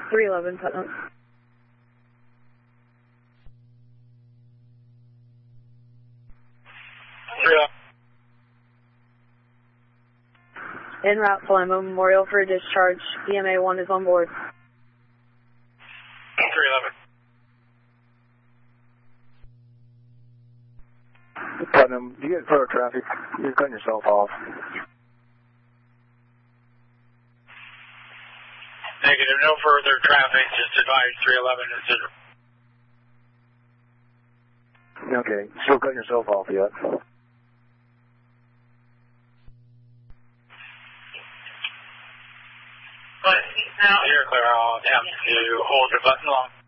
311 Putnam. En route to Lima Memorial for discharge. EMA 1 is on board. 311. Putnam, do you get further traffic? You're cutting yourself off. Negative, no further traffic, just advise 311 is 0. Okay, still cutting yourself off yet? But you're clear, I'll attempt to hold the button long.